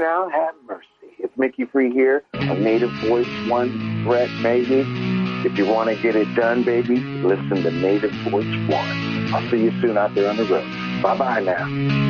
child, have mercy. It's Mickey Free here on Native Voice One Threat, maybe. If you want to get it done, baby, listen to Native Voice One. I'll see you soon out there on the road. Bye-bye now.